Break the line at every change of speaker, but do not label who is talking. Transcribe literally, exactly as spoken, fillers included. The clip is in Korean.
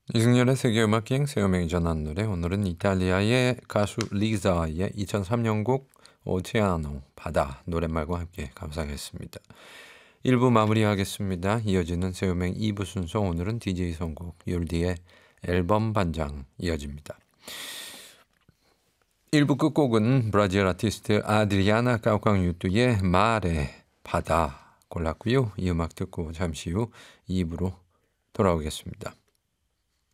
이승열의 세계음악여행 새음악이 전한 노래. 오늘은 이탈리아의 가수 리자의 이천삼 년 곡 오체아노 바다 노랫말과 함께 감상했습니다. 일 부 마무리하겠습니다. 이어지는 새음악 이 부 순서, 오늘은 디제이 선곡 율디의 앨범 반장 이어집니다. 일 부 끝곡은 브라질 아티스트 아드리아나 까우깡유뚜의 말의 바다 골랐고요. 이 음악 듣고 잠시 후 이 부로 돌아오겠습니다.